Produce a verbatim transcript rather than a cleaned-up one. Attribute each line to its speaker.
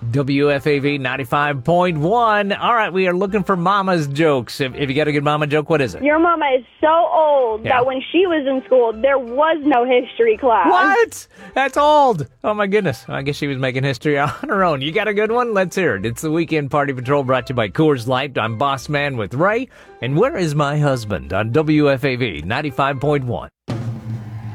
Speaker 1: W F A V ninety-five point one. All right, we are looking for mama's jokes. If, if you got a good mama joke, what is it?
Speaker 2: Your mama is so old
Speaker 1: Yeah.
Speaker 2: that when she was in school, there was no history class.
Speaker 1: What? That's old. Oh, my goodness. I guess she was making history on her own. You got a good one? Let's hear it. It's the Weekend Party Patrol brought to you by Coors Light. I'm Boss Man with Ray. And where is my husband on W F A V ninety-five point one?